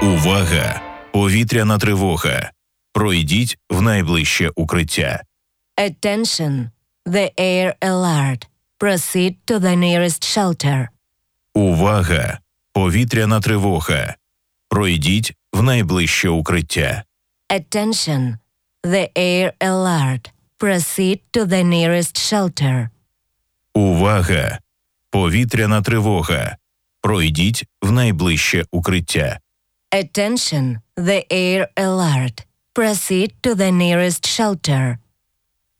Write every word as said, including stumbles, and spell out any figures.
Увага! Повітряна тривога. Пройдіть в найближче укриття. Attention! The air alert. Proceed to the nearest shelter. Увага! Повітряна тривога. Пройдіть в найближче укриття. Attention! The air alert. Proceed to the nearest shelter. Увага! Повітряна тривога. Пройдіть в найближче укриття. Attention! The air alert. Proceed to the nearest shelter.